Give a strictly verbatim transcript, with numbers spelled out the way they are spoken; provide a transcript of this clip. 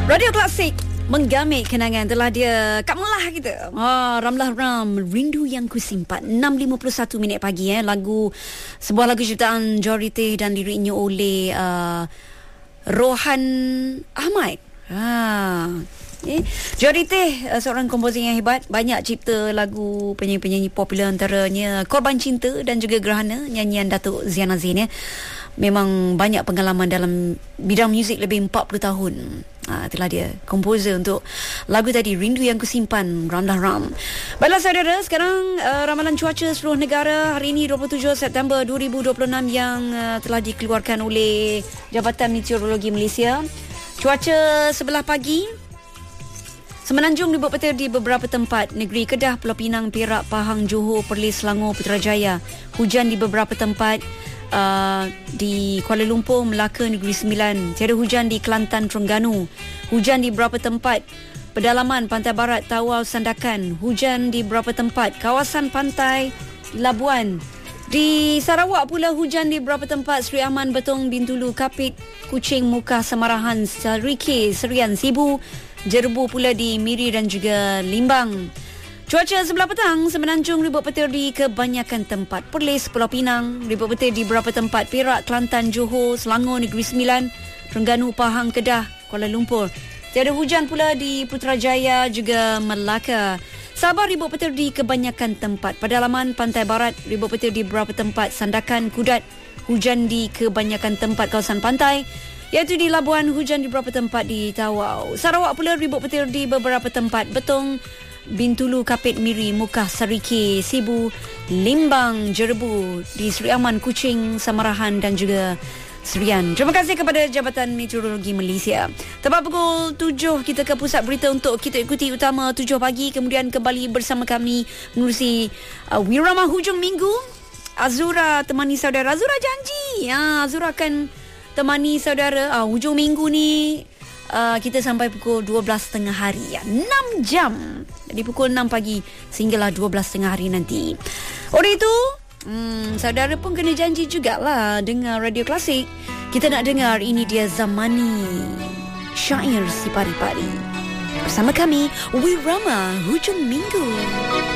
Radio Klasik menggamit kenangan telah dia Kak Melah kita. Ah, Ramlah Ram, Rindu Yang Kusimpan. enam lima puluh satu minit pagi eh. Lagu sebuah lagu ciptaan Johari Teh dan liriknya oleh uh, Rohan Ahmad. Ha. Eh, Johari Teh uh, seorang komposer yang hebat, banyak cipta lagu penyanyi-penyanyi popular, antaranya Korban Cinta dan juga Gerhana, nyanyian Datuk Ziana Zain. Eh. Memang banyak pengalaman dalam bidang muzik, lebih empat puluh tahun. Ha, itulah dia komposer untuk lagu tadi, Rindu Yang Kusimpan, Ramlah Ram. Baiklah saudara, sekarang uh, ramalan cuaca seluruh negara hari ini dua puluh tujuh September dua ribu dua puluh enam yang uh, telah dikeluarkan oleh Jabatan Meteorologi Malaysia. Cuaca sebelah pagi, Semenanjung dibuat petir di beberapa tempat. Negeri Kedah, Pulau Pinang, Perak, Pahang, Johor, Perlis, Selangor, Putrajaya. Hujan di beberapa tempat. Uh, di Kuala Lumpur, Melaka, Negeri Sembilan. Tiada hujan di Kelantan, Terengganu. Hujan di beberapa tempat. Pedalaman, Pantai Barat, Tawau, Sandakan. Hujan di beberapa tempat. Kawasan pantai, Labuan. Di Sarawak pula hujan di beberapa tempat. Seri Aman, Betong, Bintulu, Kapit, Kuching, Mukah, Samarahan, Sarike, Serian, Sibu. Jerbu pula di Miri dan juga Limbang. Cuaca sebelah petang, Semenanjung dibuat petir di kebanyakan tempat. Perlis, Pulau Pinang dibuat petir di beberapa tempat. Perak, Kelantan, Johor, Selangor, Negeri Sembilan, Terengganu, Pahang, Kedah, Kuala Lumpur. Tiada hujan pula di Putrajaya juga Melaka. Sabah dibuat petir di kebanyakan tempat. Pedalaman, Pantai Barat dibuat petir di beberapa tempat. Sandakan, Kudat, hujan di kebanyakan tempat kawasan pantai. Iaitu di Labuan, hujan di beberapa tempat di Tawau. Sarawak pula dibuat petir di beberapa tempat. Betong, Bintulu, Kapit, Miri, Mukah, Sarike, Sibu, Limbang, Jerbu, di Seri Aman, Kuching, Samarahan dan juga Serian. Terima kasih kepada Jabatan Meteorologi Malaysia. Tepat pukul tujuh kita ke pusat berita untuk kita ikuti utama tujuh pagi. Kemudian kembali bersama kami menerusi uh, Wirama hujung minggu. Azura temani saudara. Azura janji ya, Azura akan temani saudara uh, hujung minggu ni. Uh, kita sampai pukul dua belas tiga puluh hari ya. enam jam. Dari pukul enam pagi sehinggalah dua belas tiga puluh hari nanti. Oleh itu, hmm, saudara pun kena janji jugalah dengar Radio Klasik. Kita nak dengar ini dia Zamani, Syair Si Pari-Pari. Bersama kami, Wirama Hujung Minggu.